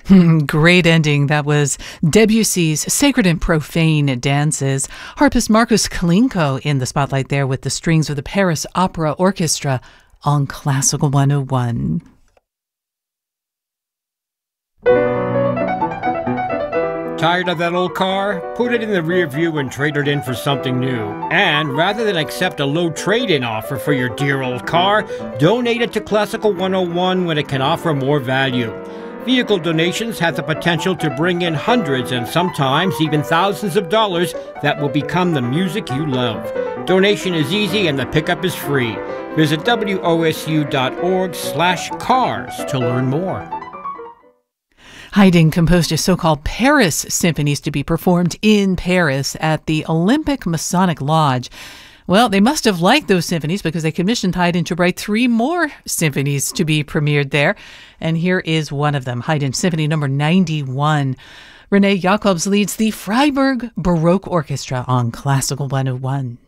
Great ending. That was Debussy's Sacred and Profane Dances. Harpist Marcus Kalinko in the spotlight there with the strings of the Paris Opera Orchestra on Classical 101. Tired of that old car? Put it in the rear view and trade it in for something new. And rather than accept a low trade-in offer for your dear old car, donate it to Classical 101 when it can offer more value. Vehicle donations have the potential to bring in hundreds and sometimes even thousands of dollars that will become the music you love. Donation is easy and the pickup is free. Visit wosu.org/cars to learn more. Haydn composed his so-called Paris symphonies to be performed in Paris at the Olympic Masonic Lodge. Well, they must have liked those symphonies because they commissioned Haydn to write 3 more symphonies to be premiered there. And here is one of them, Haydn Symphony number 91. Renee Jacobs leads the Freiburg Baroque Orchestra on Classical 101.